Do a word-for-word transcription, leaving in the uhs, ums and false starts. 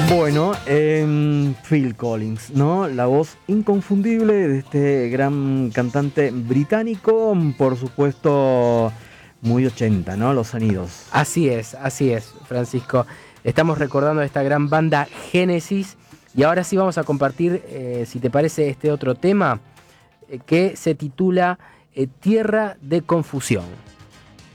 Bueno, eh, Phil Collins, ¿no? La voz inconfundible de este gran cantante británico, por supuesto, muy ochenta, ¿no? Los sonidos. Así es, así es, Francisco. Estamos recordando esta gran banda Génesis y ahora sí vamos a compartir, eh, si te parece, este otro tema eh, que se titula eh, Tierra de Confusión.